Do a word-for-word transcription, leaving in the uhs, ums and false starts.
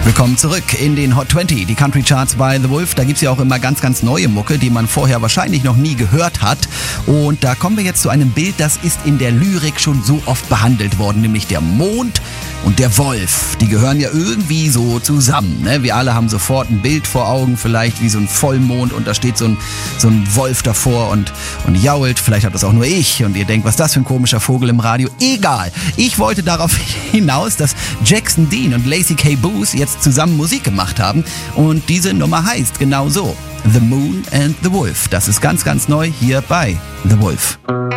Willkommen zurück in den Hot zwanzig, die Country Charts bei The Wolf. Da gibt's ja auch immer ganz, ganz neue Mucke, die man vorher wahrscheinlich noch nie gehört hat. Und da kommen wir jetzt zu einem Bild, das ist in der Lyrik schon so oft behandelt worden, nämlich der Mond und der Wolf. Die gehören ja irgendwie so zusammen, ne? Wir alle haben sofort ein Bild vor Augen, vielleicht wie so ein Vollmond, und da steht so ein, so ein Wolf davor und, und jault. Vielleicht habt das auch nur ich und ihr denkt, was ist das für ein komischer Vogel im Radio? Egal. Ich wollte darauf hinaus, dass Jackson Dean und Lacey K. Booth jetzt zusammen Musik gemacht haben, und diese Nummer heißt genau so: The Moon and the Wolf. Das ist ganz, ganz neu hier bei The Wolf.